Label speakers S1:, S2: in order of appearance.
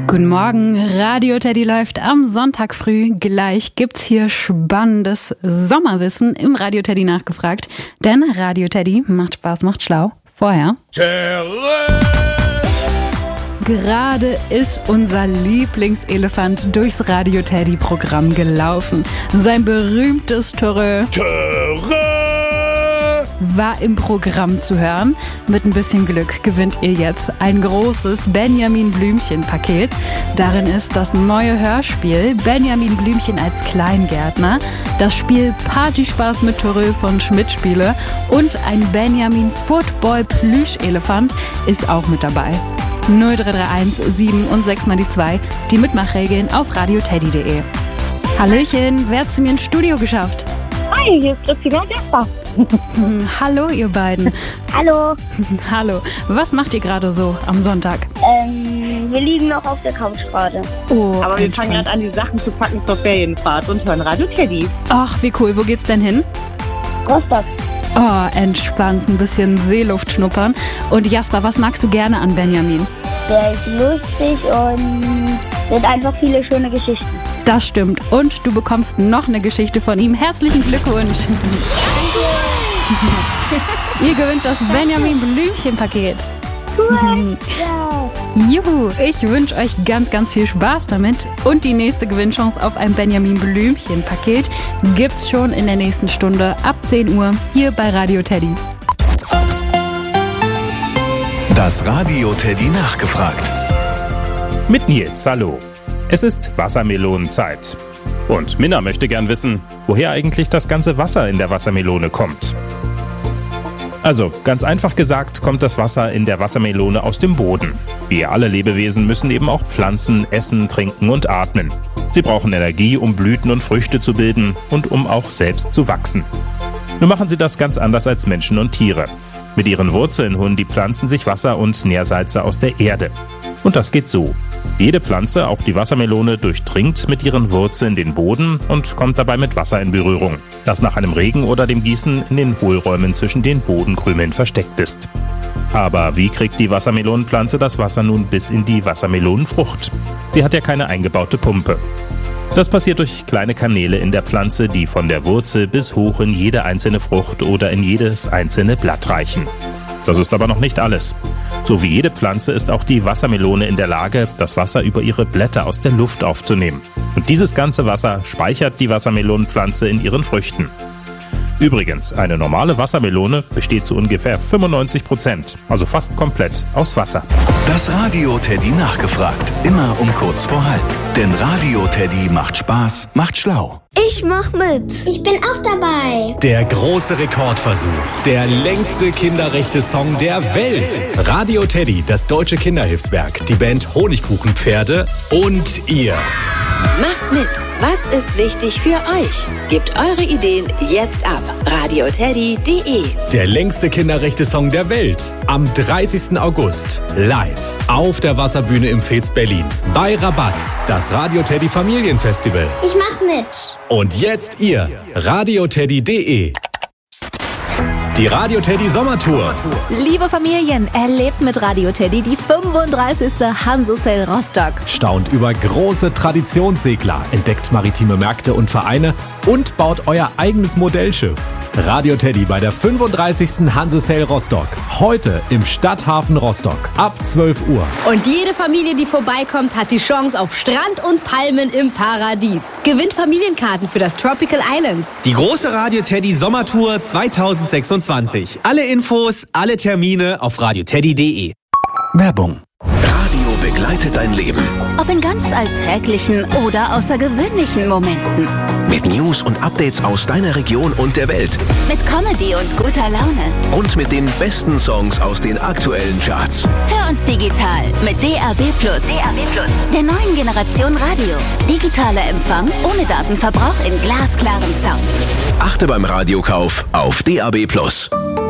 S1: Guten Morgen, Radio Teddy läuft am Sonntag früh. Gleich gibt's hier spannendes Sommerwissen im Radio Teddy nachgefragt. Denn Radio Teddy macht Spaß, macht schlau. Vorher. Gerade ist unser Lieblingselefant durchs Radio Teddy Programm gelaufen. Sein berühmtes Törö war im Programm zu hören. Mit ein bisschen Glück gewinnt ihr jetzt ein großes Benjamin Blümchen-Paket. Darin ist das neue Hörspiel Benjamin Blümchen als Kleingärtner, das Spiel Partyspaß mit Törö von Schmidt-Spiele und ein Benjamin Football Plüschelefant ist auch mit dabei. 0331 7 und 6 mal die 2, die Mitmachregeln auf radioteddy.de. Hallöchen, wer hat zu mir ins Studio geschafft?
S2: Hi, hier ist Christina und Jasper.
S1: Hallo ihr beiden.
S2: Hallo.
S1: Hallo, was macht ihr gerade so am Sonntag?
S2: Wir liegen noch auf der Couch gerade.
S1: Oh,
S3: aber wir fangen gerade an, die Sachen zu packen zur Ferienfahrt und hören Radio Teddy.
S1: Ach, wie cool, wo geht's denn hin?
S2: Rostock.
S1: Oh, entspannt, ein bisschen Seeluft schnuppern. Und Jasper, was magst du gerne an Benjamin?
S2: Der ist lustig und hat einfach viele schöne Geschichten.
S1: Das stimmt. Und du bekommst noch eine Geschichte von ihm. Herzlichen Glückwunsch. Ihr gewinnt das Benjamin Blümchen-Paket.
S2: Cool. Ja.
S1: Juhu, ich wünsche euch ganz, ganz viel Spaß damit. Und die nächste Gewinnchance auf ein Benjamin Blümchen-Paket gibt's schon in der nächsten Stunde ab 10 Uhr hier bei Radio Teddy.
S4: Das Radio Teddy nachgefragt.
S5: Mit Nils, hallo. Es ist Wassermelonenzeit. Und Minna möchte gern wissen, woher eigentlich das ganze Wasser in der Wassermelone kommt. Also, ganz einfach gesagt, kommt das Wasser in der Wassermelone aus dem Boden. Wie alle Lebewesen müssen eben auch Pflanzen essen, trinken und atmen. Sie brauchen Energie, um Blüten und Früchte zu bilden und um auch selbst zu wachsen. Nur machen sie das ganz anders als Menschen und Tiere. Mit ihren Wurzeln holen die Pflanzen sich Wasser und Nährsalze aus der Erde. Und das geht so. Jede Pflanze, auch die Wassermelone, durchdringt mit ihren Wurzeln den Boden und kommt dabei mit Wasser in Berührung, das nach einem Regen oder dem Gießen in den Hohlräumen zwischen den Bodenkrümeln versteckt ist. Aber wie kriegt die Wassermelonenpflanze das Wasser nun bis in die Wassermelonenfrucht? Sie hat ja keine eingebaute Pumpe. Das passiert durch kleine Kanäle in der Pflanze, die von der Wurzel bis hoch in jede einzelne Frucht oder in jedes einzelne Blatt reichen. Das ist aber noch nicht alles. So wie jede Pflanze ist auch die Wassermelone in der Lage, das Wasser über ihre Blätter aus der Luft aufzunehmen. Und dieses ganze Wasser speichert die Wassermelonenpflanze in ihren Früchten. Übrigens, eine normale Wassermelone besteht zu ungefähr 95%, also fast komplett, aus Wasser.
S4: Das Radio Teddy nachgefragt. Immer um kurz vor halb. Denn Radio Teddy macht Spaß, macht schlau.
S6: Ich mach mit.
S7: Ich bin auch dabei.
S8: Der große Rekordversuch. Der längste Kinderrechte-Song der Welt. Radio Teddy, das deutsche Kinderhilfswerk, die Band Honigkuchenpferde und ihr.
S6: Macht mit. Was ist wichtig für euch? Gebt eure Ideen jetzt ab. radioteddy.de.
S8: Der längste Kinderrechte-Song der Welt. Am 30. August. Live. Auf der Wasserbühne im Fez Berlin. Bei Rabatz. Das Radio Teddy Familienfestival.
S7: Ich mach mit.
S8: Und jetzt ihr. radioteddy.de. Die Radio Teddy Sommertour.
S9: Liebe Familien, erlebt mit Radio Teddy die 35. Hansesail Rostock.
S8: Staunt über große Traditionssegler, entdeckt maritime Märkte und Vereine und baut euer eigenes Modellschiff. Radio Teddy bei der 35. Hansesail Rostock. Heute im Stadthafen Rostock. Ab 12 Uhr.
S9: Und jede Familie, die vorbeikommt, hat die Chance auf Strand und Palmen im Paradies. Gewinnt Familienkarten für das Tropical Islands.
S10: Die große Radio Teddy Sommertour 2026. Alle Infos, alle Termine auf radioteddy.de.
S4: Werbung. Radio begleitet dein Leben.
S9: Ob in ganz alltäglichen oder außergewöhnlichen Momenten.
S4: Mit News und Updates aus deiner Region und der Welt.
S9: Mit Comedy und guter Laune.
S4: Und mit den besten Songs aus den aktuellen Charts.
S9: Hör uns digital mit DAB+. Der neuen Generation Radio. Digitaler Empfang ohne Datenverbrauch in glasklarem Sound.
S4: Achte beim Radiokauf auf DAB+.